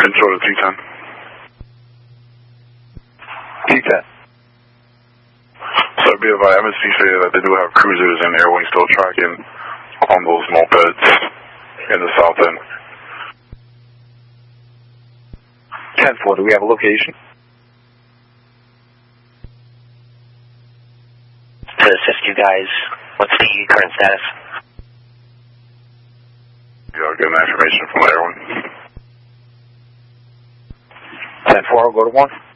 Intro to T10. T10. So BFI, MSC stated that they do have cruisers and air wing still tracking on those mopeds in the south end. 10-4, do we have a location? To assist you guys, what's the current status? Yeah, I'll get that information from the air wing. 10-4, I'll go to 1.